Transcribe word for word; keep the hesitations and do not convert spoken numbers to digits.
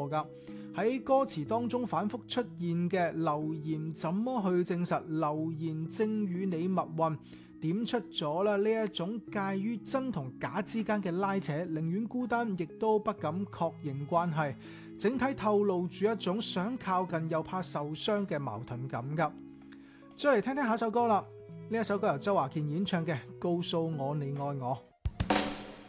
過㗎。喺歌詞當中反覆出現嘅流言怎麼去證實，流言正與你密運，點出咗啦呢一種介於真同假之間嘅拉扯，寧願孤單亦都不敢確認關係，整體透露住一種想靠近又怕受傷嘅矛盾感㗎。再嚟聽聽下首歌啦，呢一首歌由周華健演唱嘅《告訴我你愛我》。